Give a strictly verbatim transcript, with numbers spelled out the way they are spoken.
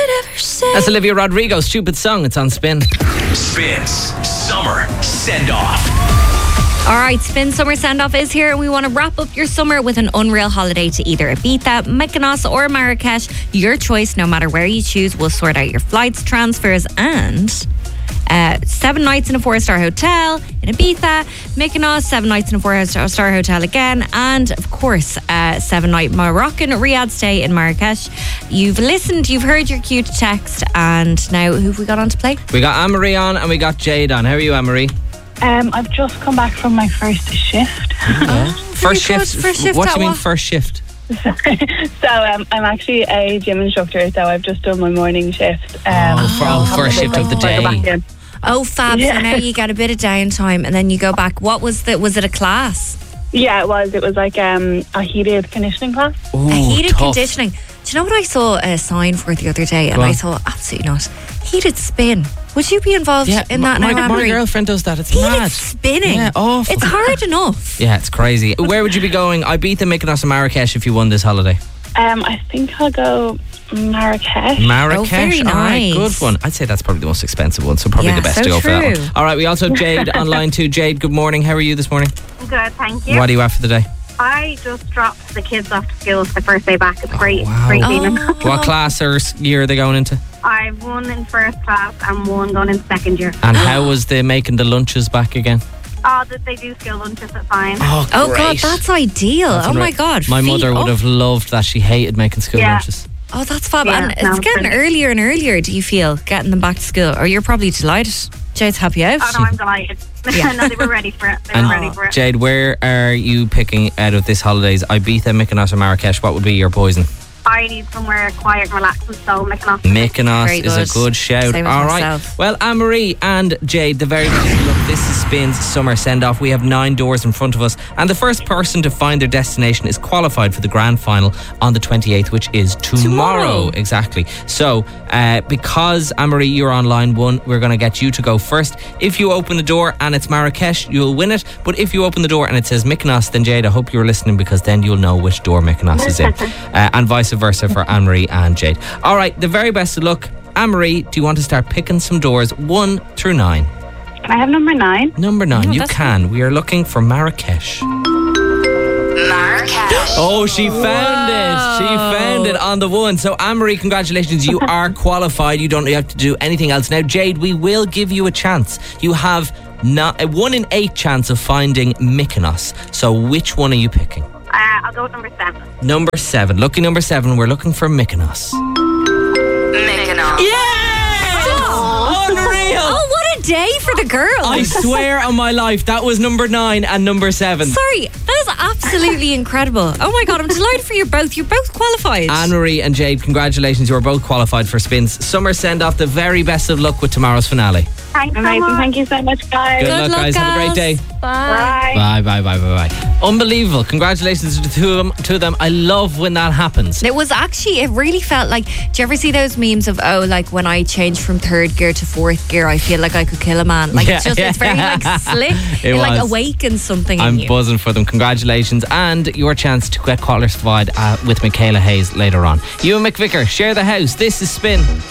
could ever say. That's Olivia Rodrigo, Stupid Song. It's on Spin. Spins Summer Send Off. All right, Spin Summer Send-Off is here, and we want to wrap up your summer with an unreal holiday to either Ibiza, Mykonos or Marrakesh. Your choice, no matter where you choose. We'll sort out your flights, transfers and uh, seven nights in a four-star hotel in Ibiza, Mykonos, seven nights in a four-star hotel again, and of course, uh, seven-night Moroccan Riyadh stay in Marrakesh. You've listened, you've heard your cue to text, and now who have we got on to play? We got Anne-Marie on and we got Jade on. How are you, Anne-Marie? Um, I've just come back from my first shift. Yeah. First Very good. shift? First shift What at do you mean what? first shift? so um, I'm actually a gym instructor, so I've just done my morning shift. Um, Oh, for- oh, so first I'll shift of the go back day. in. Oh, fab. Yeah. So now you get a bit of downtime and then you go back. What was the, was it a class? Yeah, it was. It was like um, a heated conditioning class. Ooh, a heated tough. conditioning. Do you know what I saw a sign for the other day? And Go on. I thought, absolutely not. Heated spin. Would you be involved Yeah, in that my, now, my Anne-Marie? girlfriend does that. It's Heated mad. spinning. Yeah, awful. It's hard enough. Yeah, it's crazy. Where would you be going? Ibiza, Mykonos and Marrakesh if you won this holiday. Um, I think I'll go Marrakesh. Marrakesh. Oh, very All right, nice. good one. I'd say that's probably the most expensive one, so probably Yeah, the best so to go for that true. one. All right, we also have Jade on line too. Jade, good morning. How are you this morning? Good, thank you. What are you at for the day? I just dropped the kids off to school for the first day back. It's great, wow. great Oh. feeling. What class or s- year are they going into? I've one in first class and one going in second year. And how was the making the lunches back again? Oh, that they do school lunches at fine. Oh, Oh, God, that's ideal. That's oh, my unreal. God. My feet mother would up. have loved that. She hated making school Yeah. lunches. Oh, that's fab. Yeah, and no, it's it's getting brilliant. earlier and earlier, do you feel, getting them back to school? Or you're probably delighted. Jade's happy out. Oh, no, I'm delighted. Yeah. No, they were ready for it. They And were ready for it. Jade, where are you picking out of this holidays? Ibiza, Mykonos or Marrakesh? What would be your poison? I need somewhere quiet and relaxing, so Mykonos. Mykonos Very is good. a good shout. Same as All right. myself. Well, Anne-Marie and Jade, the very best. Look, this is Spin's Summer Send-Off. We have nine doors in front of us, and the first person to find their destination is qualified for the grand final on the twenty-eighth, which is tomorrow. Tomorrow. Exactly. So, uh, because Anne-Marie, you're on line one, we're going to get you to go first. If you open the door and it's Marrakesh, you'll win it. But if you open the door and it says Mykonos, then Jade, I hope you're listening, because then you'll know which door Mykonos is in. Uh, and vice versa for Anne-Marie and Jade. All right, the very best of luck. Anne-Marie, do you want to start picking some doors one through nine? Can I have number nine? Number nine, Oh, you that's can. We are looking for Marrakesh. Marrakesh. Oh, she found it. She found it on the one. So, Anne-Marie, congratulations. You are qualified. You don't have to do anything else. Now, Jade, we will give you a chance. You have not, a one in eight chance of finding Mykonos. So, which one are you picking? Uh, I'll go with number seven. Number seven. Lucky number seven. We're looking for Mykonos. Mykonos. Yes! Unreal! Oh, what a day for the girls. I swear on my life, that was number nine and number seven. Sorry, that is absolutely incredible. Oh my God, I'm delighted for you both. You're both qualified. Anne-Marie and Jade, congratulations. You are both qualified for Spins Summer Send Off. The very best of luck with tomorrow's finale. Thanks so Amazing. much. Thank you so much, guys. Good, luck, luck, guys. Have a great day. Bye. Bye. Bye, bye, bye, bye, bye. Unbelievable. Congratulations to the two of them. To them. I love when that happens. It was actually, it really felt like, do you ever see those memes of, oh, like when I change from third gear to fourth gear, I feel like I could kill a man. Like it's Yeah, just, it's very like slick. It like was. awakens something I'm in you. buzzing for them. Congratulations. And your chance to get qualified uh, with Michaela Hayes later on. You and McVicker, share the house. This is Spin.